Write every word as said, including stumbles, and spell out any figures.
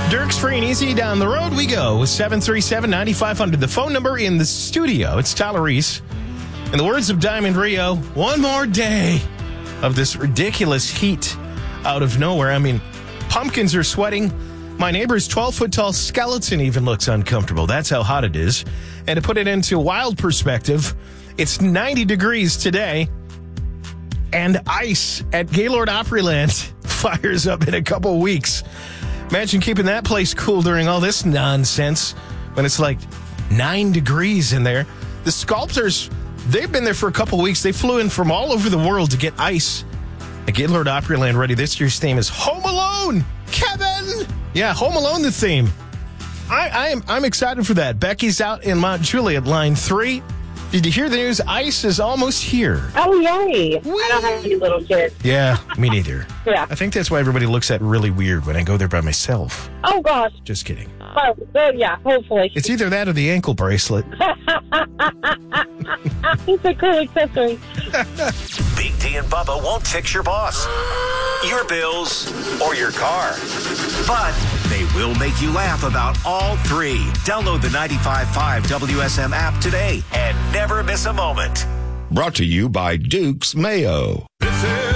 Dirk's Free and Easy. Down the road we go with seven three seven, nine five hundred. The phone number in the studio. It's Tyler Reese. In the words of Diamond Rio, one more day of this ridiculous heat out of nowhere. I mean, pumpkins are sweating. My neighbor's twelve-foot-tall skeleton even looks uncomfortable. That's how hot it is. And to put it into wild perspective, it's ninety degrees today. And ice at Gaylord Opryland fires up in a couple weeks. Imagine keeping that place cool during all this nonsense when it's like nine degrees in there. The sculptors, they've been there for a couple weeks. They flew in from all over the world to get ice at Gaylord Opryland ready. This year's theme is Home Alone. Kevin! Yeah, Home Alone the theme. I, I am, I'm excited for that. Becky's out in Mount Juliet, line three. Did you hear the news? Ice is almost here. Oh, yay. Whee! I don't have any little kids. Yeah, me neither. Yeah. I think that's why everybody looks at really weird when I go there by myself. Oh, gosh. Just kidding. Oh, well, yeah, hopefully. It's either that or the ankle bracelet. It's a cool accessory. Big D and Bubba won't fix your boss, your bills, or your car. But they will make you laugh about all three. Download the ninety-five point five W S M app today and never miss a moment. Brought to you by Duke's Mayo.